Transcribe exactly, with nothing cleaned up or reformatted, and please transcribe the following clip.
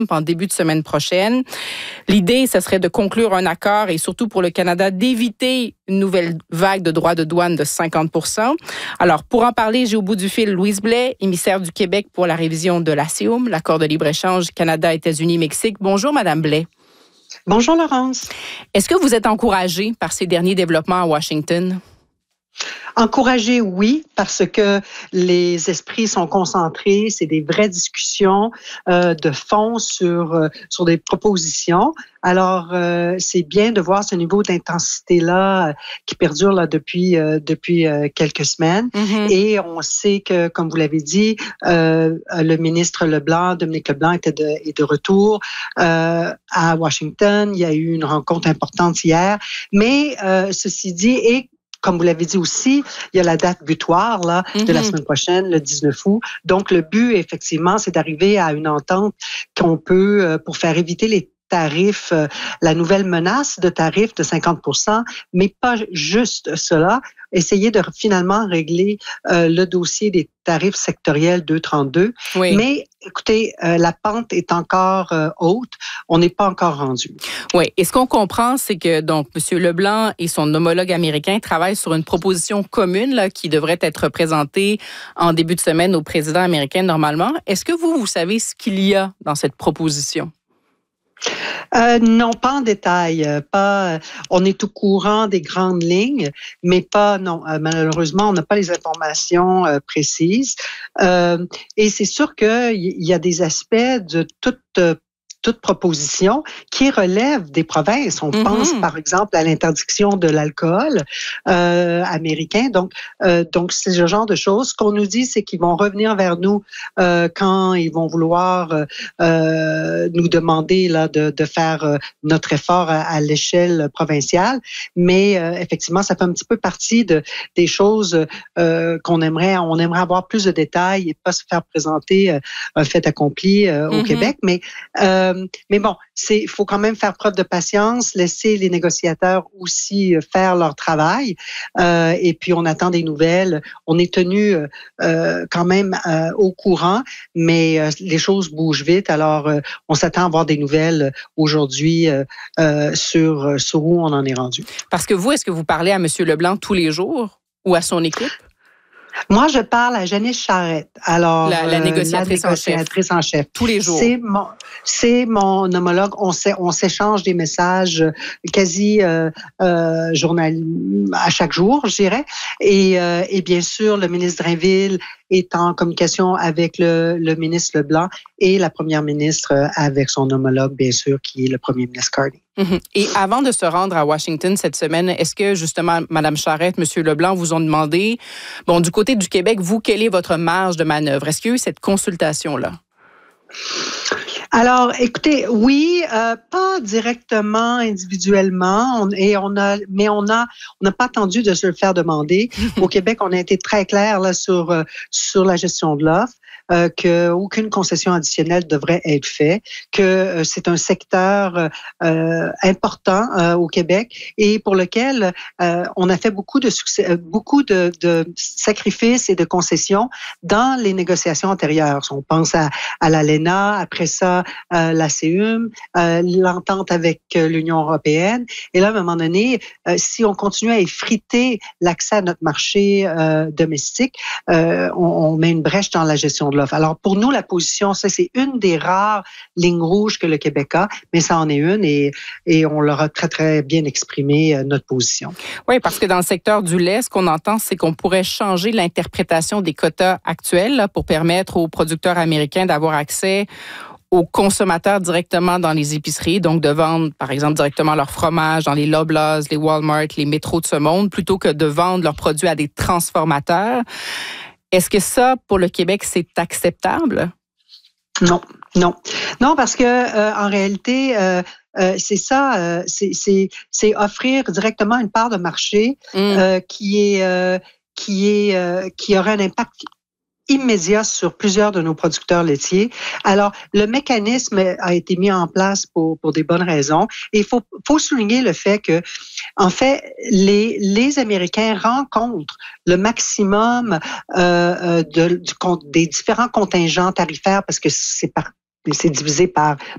en début de semaine prochaine. L'idée, ce serait de conclure un accord et surtout pour le Canada d'éviter une nouvelle vague de droits de douane de cinquante pour cent. Alors, pour en parler, j'ai au bout du fil Louise Blais, émissaire du Québec pour la révision de l'A C E U M, l'accord de libre-échange Canada, États-Unis, Mexique. Bonjour, Madame Blais. Bonjour, Laurence. Est-ce que vous êtes encouragée par ces derniers développements à Washington? Encouragé, oui, parce que les esprits sont concentrés, c'est des vraies discussions euh, de fond sur euh, sur des propositions. Alors, euh, c'est bien de voir ce niveau d'intensité-là euh, qui perdure là depuis euh, depuis euh, quelques semaines. Mm-hmm. Et on sait que, comme vous l'avez dit, euh, le ministre Leblanc, Dominique Leblanc, était de, est de retour euh, à Washington. Il y a eu une rencontre importante hier. Mais euh, ceci dit, et comme vous l'avez dit aussi, il y a la date butoir là, mm-hmm. de la semaine prochaine, le dix-neuf août. Donc, le but, effectivement, c'est d'arriver à une entente qu'on peut, euh, pour faire éviter les tarifs, euh, la nouvelle menace de tarifs de cinquante pour cent, mais pas juste cela, essayer de finalement régler euh, le dossier des tarifs sectoriels deux trente-deux. Oui. Mais écoutez, euh, la pente est encore euh, haute. On n'est pas encore rendu. Oui. Et ce qu'on comprend, c'est que donc M. Leblanc et son homologue américain travaillent sur une proposition commune là, qui devrait être présentée en début de semaine au président américain normalement. Est-ce que vous, vous savez ce qu'il y a dans cette proposition? Euh, non, pas en détail. Pas, on est au courant des grandes lignes, mais pas, non, euh, malheureusement, on n'a pas les informations euh, précises. Euh, et c'est sûr qu'il y a des aspects de toute euh, toute proposition qui relève des provinces. On mm-hmm. pense, par exemple, à l'interdiction de l'alcool euh, américain. Donc, euh, donc c'est ce genre de choses. Ce qu'on nous dit, c'est qu'ils vont revenir vers nous euh, quand ils vont vouloir euh, nous demander là de, de faire euh, notre effort à, à l'échelle provinciale. Mais euh, effectivement, ça fait un petit peu partie de des choses euh, qu'on aimerait. On aimerait avoir plus de détails et pas se faire présenter euh, un fait accompli euh, au mm-hmm. Québec. Mais euh, Mais bon, c'est, faut quand même faire preuve de patience, laisser les négociateurs aussi faire leur travail. Euh, et puis, on attend des nouvelles. On est tenu euh, quand même euh, au courant, mais euh, les choses bougent vite. Alors, euh, on s'attend à avoir des nouvelles aujourd'hui euh, euh, sur, sur où on en est rendu. Parce que vous, est-ce que vous parlez à M. Leblanc tous les jours ou à son équipe? Moi, je parle à Janice Charette. Alors, la, la négociatrice, euh, la négociatrice en, chef. en chef. Tous les jours. C'est mon, c'est mon homologue. On, s'est, on s'échange des messages quasi euh, euh, journal, à chaque jour, je dirais. Et, euh, et bien sûr, le ministre Drainville est en communication avec le, le ministre Leblanc et la première ministre avec son homologue, bien sûr, qui est le premier ministre Carney. Mm-hmm. Et avant de se rendre à Washington cette semaine, est-ce que justement, Mme Charette, M. Leblanc vous ont demandé, bon, du côté du Québec, vous, quelle est votre marge de manœuvre? Est-ce qu'il y a eu cette consultation-là? Alors, écoutez, oui, euh, pas directement, individuellement, on, et on a, mais on a, on n'a pas attendu de se le faire demander. Au Québec, on a été très clair là sur euh, sur la gestion de l'offre. Euh, qu'aucune concession additionnelle devrait être faite, que euh, c'est un secteur euh, important euh, au Québec et pour lequel euh, on a fait beaucoup de succès, euh, beaucoup de, de sacrifices et de concessions dans les négociations antérieures. On pense à, à l'A L E N A, après ça, euh, l'A C E U M, euh, l'entente avec euh, l'Union européenne. Et là, à un moment donné, euh, si on continue à effriter l'accès à notre marché euh, domestique, euh, on, on met une brèche dans la gestion de l'offre. Alors, pour nous, la position, ça, c'est une des rares lignes rouges que le Québec a, mais ça en est une et, et on leur a très, très bien exprimé euh, notre position. Oui, parce que dans le secteur du lait, ce qu'on entend, c'est qu'on pourrait changer l'interprétation des quotas actuels là, pour permettre aux producteurs américains d'avoir accès aux consommateurs directement dans les épiceries, donc de vendre, par exemple, directement leur fromage dans les Loblaws, les Walmart, les métros de ce monde, plutôt que de vendre leurs produits à des transformateurs. Est-ce que ça, pour le Québec, c'est acceptable? Non, non. Non, parce que euh, en réalité, euh, euh, c'est ça, euh, c'est, c'est, c'est offrir directement une part de marché mm. euh, qui est, euh, qui est, euh, qui aurait un impact immédiat sur plusieurs de nos producteurs laitiers. Alors, le mécanisme a été mis en place pour, pour des bonnes raisons. Et il faut, faut souligner le fait que, en fait, les, les Américains rencontrent le maximum euh, de, du, des différents contingents tarifaires parce que c'est par c'est divisé par,